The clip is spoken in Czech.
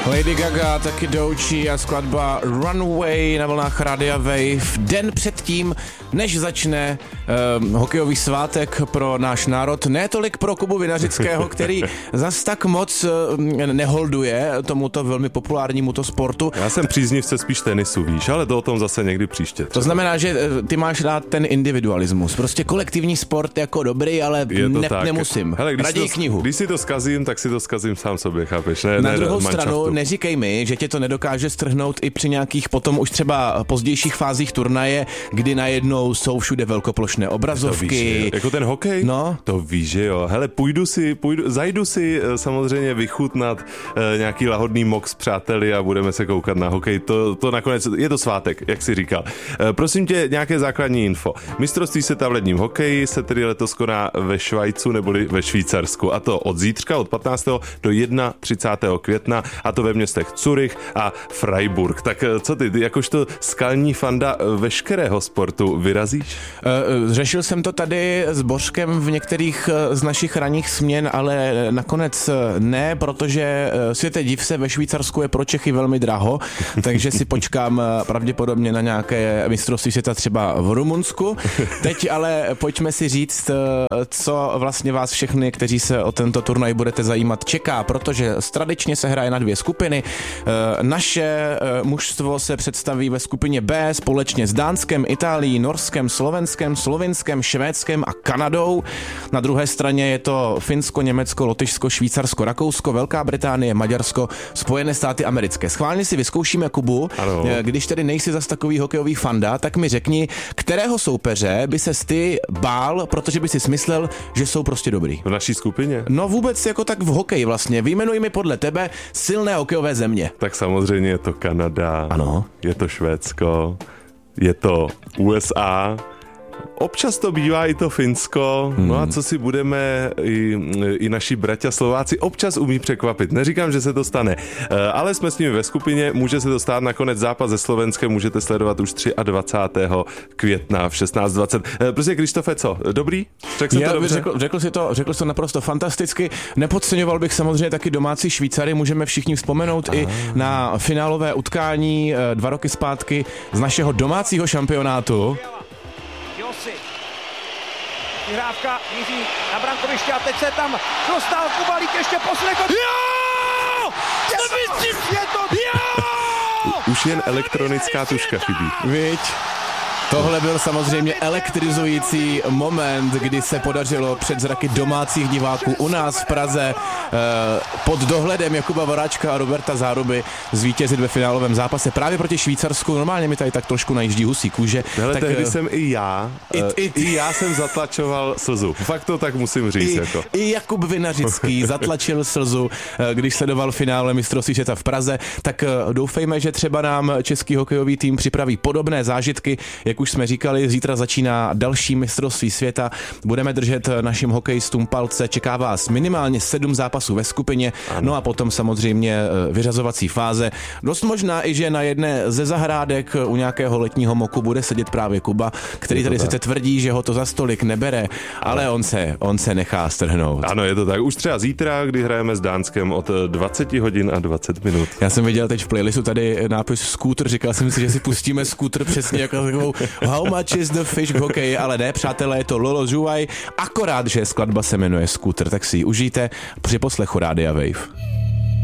Lady Gaga, taky Doechii a skladba Runway na vlnách Rádia Wave. Den předtím, než začne hokejový svátek pro náš národ, ne tolik pro Kubu Vinařického, který zas tak moc neholduje tomuto velmi populárnímu sportu. Já jsem příznivce spíš tenisu, víš, ale to o tom zase někdy příště. Třeba. To znamená, že ty máš rád ten individualismus. Prostě kolektivní sport jako dobrý, ale nemusím. Hele, raději knihu. Když si to zkazím, tak si to zkazím sám sobě, chápeš? Na druhou stranu neříkej mi, že tě to nedokáže strhnout i při nějakých potom už třeba pozdějších fázích turnaje, kdy najednou jsou všude velkoplošné obrazovky. Víš, jako ten hokej? No. To víš, že jo. Hele, zajdu si samozřejmě vychutnat nějaký lahodný mok s přáteli a budeme se koukat na hokej. To nakonec, je to svátek, jak jsi říkal. Prosím tě, nějaké základní info. Mistrovství světa v ledním hokeji se tedy letos koná ve Švajcu neboli ve Švýcarsku. A to od zítřka, od 15. do 31. května, a to ve městech Curych a Freiburg. Tak co ty jakožto skalní fanda veškerého sportu vyrazíš? Řešil jsem to tady s Bořkem v některých z našich ranních směn, ale nakonec ne, protože světe div se, ve Švýcarsku je pro Čechy velmi draho, takže si počkám pravděpodobně na nějaké mistrovství světa třeba v Rumunsku. Teď ale pojďme si říct, co vlastně vás všechny, kteří se o tento turnaj budete zajímat, čeká, protože tradičně se hraje na dvě skupiny. Naše mužstvo se představí ve skupině B společně s Dánskem, Itálií, Norskem, Slovenskem, Slovinskem, Švédskem a Kanadou. Na druhé straně je to Finsko, Německo, Lotyšsko, Švýcarsko, Rakousko, Velká Británie, Maďarsko, Spojené státy americké. Schválně si vyzkoušíme, Kubu. Ano. Když tedy nejsi zas takový hokejový fanda, tak mi řekni, kterého soupeře by ses ty bál, protože by si smyslel, že jsou prostě dobrý. V naší skupině? No vůbec jako tak v hokeji vlastně. Vyjmenuj mi podle tebe silné hokejové země. Tak samozřejmě je to Kanada, ano. Je to Švédsko, je to USA, občas to bývá i to Finsko, no a co si budeme, i naši bratia Slováci občas umí překvapit. Neříkám, že se to stane, ale jsme s nimi ve skupině, může se to stát. Nakonec zápas se Slovenskem můžete sledovat už 23. května v 16:20. Prostě Krištofe, co? Dobrý? Řekl jsi to naprosto fantasticky. Nepodceňoval bych samozřejmě taky domácí Švýcary, můžeme všichni vzpomenout i na finálové utkání 2 roky zpátky z našeho domácího šampionátu. Vyhrávka Jiří na brankoviště a teď se tam dostal Kubalík ještě poslední. Jo! Je to... Jo! Už jen elektronická tuška chybí. Viď? Tohle byl samozřejmě elektrizující moment, kdy se podařilo před zraky domácích diváků u nás v Praze pod dohledem Jakuba Voráčka a Roberta Záruby zvítězit ve finálovém zápase právě proti Švýcarsku. Normálně mi tady tak trošku najíždí husí kůže. Hele, tak tehdy jsem i já jsem zatlačoval slzu. Fakt to tak musím říct. I Jakub Vinařický zatlačil slzu, když sledoval finále mistrovství světa v Praze. Tak doufejme, že třeba nám český hokejový tým připraví podobné zážitky. Jak už jsme říkali, zítra začíná další mistrovství světa. Budeme držet našim hokejistům palce. Čeká vás minimálně 7 zápasů ve skupině. Ano. No a potom samozřejmě vyřazovací fáze. Dost možná i, že na jedné ze zahrádek u nějakého letního moku bude sedět právě Kuba, který tady sice tvrdí, že ho to za stolik nebere, ale on se nechá strhnout. Ano, je to tak. Už třeba zítra, kdy hrajeme s Dánskem od 20 hodin a 20 minut. Já jsem viděl teď v playlistu tady nápis Scooter. Říkal jsem si, že si pustíme Scooter přesně jako takovou How much is the fish v hokeji, ale ne, přátelé, je to Lolo Zhuaj, akorát, že skladba se jmenuje Scooter, tak si ji užijte při poslechu Rádia Wave.